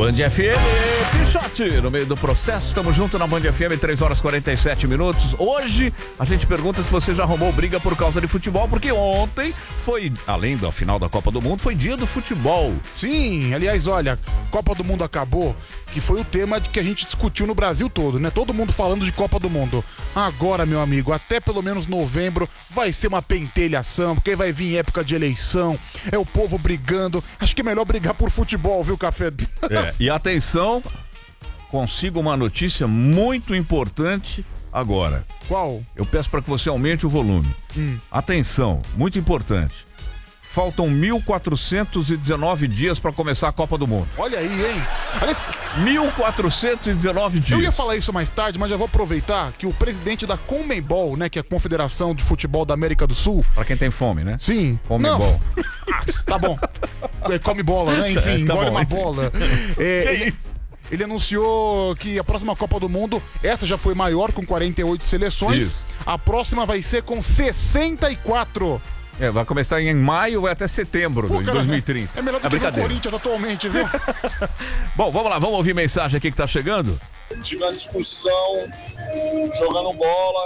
Band FM, Pichote, no meio do processo, estamos juntos na Band FM, 3 horas e 47 minutos. Hoje, a gente pergunta se você já arrumou briga por causa de futebol, porque ontem foi, além da final da Copa do Mundo, foi dia do futebol. Sim, aliás, olha, Copa do Mundo acabou, que foi o tema que a gente discutiu no Brasil todo, né? Todo mundo falando de Copa do Mundo. Agora, meu amigo, até pelo menos novembro vai ser uma pentelhação, porque vai vir época de eleição, é o povo brigando. Acho que é melhor brigar por futebol, viu, Café? E atenção, consigo uma notícia muito importante agora. Qual? Eu peço para que você aumente o volume. Atenção, muito importante. Faltam 1.419 dias para começar a Copa do Mundo. Olha aí, hein? Aliás, 1.419 dias. eu ia falar isso mais tarde, mas já vou aproveitar que o presidente da CONMEBOL, né, que é a Confederação de Futebol da América do Sul. Para quem tem fome, né? Sim. CONMEBOL. Tá bom. Come bola, né? Enfim, Tá engole bom, uma enfim. bola. Ele anunciou que a próxima Copa do Mundo, essa já foi maior, com 48 seleções. Isso. A próxima vai ser com 64. Vai começar em maio, vai até setembro de 2030. É melhor do que o Corinthians atualmente, viu? Bom, vamos lá, vamos ouvir mensagem aqui que tá chegando. Tive uma discussão, jogando bola,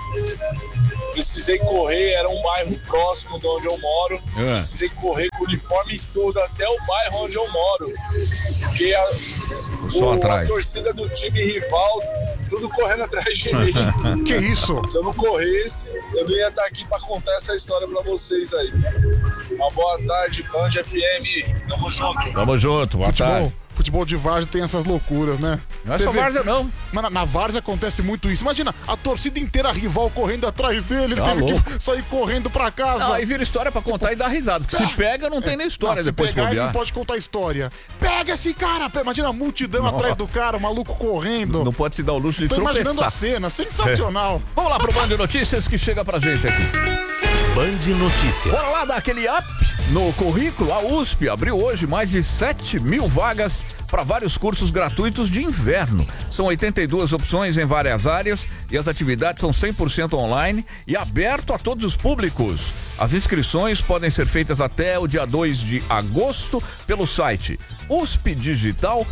precisei correr, era um bairro próximo de onde eu moro, precisei correr com o uniforme e tudo até o bairro onde eu moro, porque a torcida do time rival, tudo correndo atrás de mim. Que isso? Se eu não corresse, eu não ia estar aqui pra contar essa história pra vocês aí. Uma boa tarde, Band FM, tamo junto. Tamo junto, boa tarde. Futebol de várzea tem essas loucuras, né? Não é só várzea, não. Mas na várzea acontece muito isso. Imagina, a torcida inteira rival correndo atrás dele. Ele teve que sair correndo pra casa. Aí vira história pra contar e dar risada. Porque se pega, não tem nem história depois de pegar, ele bobear. não pode contar história. Pega esse cara! Imagina a multidão atrás do cara, o maluco correndo. Não pode se dar o luxo de Tô tropeçar. imaginando a cena, sensacional. Vamos lá pro Band Notícias que chega pra gente aqui. Band Notícias. Bora lá dar aquele up no currículo. A USP abriu hoje mais de 7.000 vagas para vários cursos gratuitos de inverno. São 82 opções em várias áreas e as atividades são 100% online e aberto a todos os públicos. As inscrições podem ser feitas até o dia 2 de agosto pelo site uspdigital.usp.br.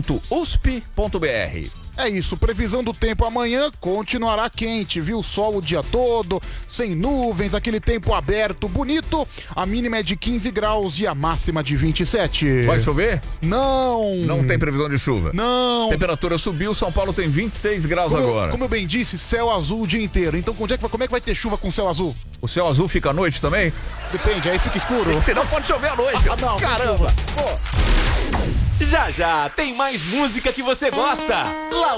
É isso, previsão do tempo amanhã continuará quente, viu? Sol o dia todo, sem nuvens, aquele tempo aberto, bonito. A mínima é de 15 graus e a máxima de 27. Vai chover? Não. Não tem previsão de chuva? Não. Temperatura subiu, São Paulo tem 26 graus agora. Como eu bem disse, céu azul o dia inteiro. Então como é que vai ter chuva com céu azul? O céu azul fica à noite também? Depende, aí fica escuro. Senão pode chover à noite. Não, caramba. Já já tem mais música que você gosta.